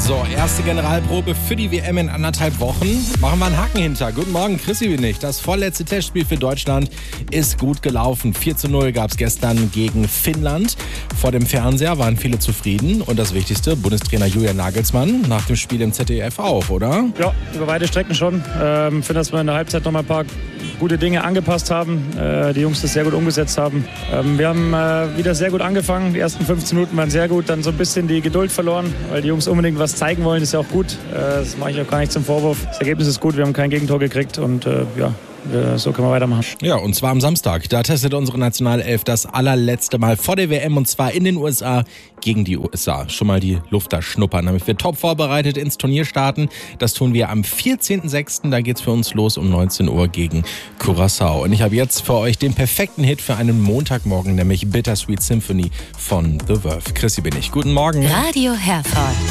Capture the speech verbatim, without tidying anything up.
So, erste Generalprobe für die W M in anderthalb Wochen. Machen wir einen Haken hinter. Guten Morgen, Chrissy bin ich. Das vorletzte Testspiel für Deutschland ist gut gelaufen. vier zu null gab es gestern gegen Finnland. Vor dem Fernseher waren viele zufrieden. Und das Wichtigste, Bundestrainer Julian Nagelsmann nach dem Spiel im Z D F auch, oder? Ja, über beide Strecken schon. Ähm, ich finde, dass wir in der Halbzeit noch mal ein paar gute Dinge angepasst haben. Äh, die Jungs das sehr gut umgesetzt haben. Ähm, wir haben äh, wieder sehr gut angefangen. Die ersten fünfzehn Minuten waren sehr gut. Dann so ein bisschen die Geduld verloren, weil die Jungs unbedingt was zeigen wollen. Das ist ja auch gut. Äh, das mache ich auch gar nicht zum Vorwurf. Das Ergebnis ist gut. Wir haben kein Gegentor gekriegt und äh, ja. So können wir weitermachen. Ja, und zwar am Samstag. Da testet unsere Nationalelf das allerletzte Mal vor der W M und zwar in den U S A gegen die U S A. Schon mal die Luft da schnuppern, damit wir top vorbereitet ins Turnier starten. Das tun wir am vierzehnten sechsten Da geht's für uns los um neunzehn Uhr gegen Curaçao. Und ich habe jetzt für euch den perfekten Hit für einen Montagmorgen, nämlich Bittersweet Symphony von The Verve. Chrissy bin ich. Guten Morgen. Radio Herford.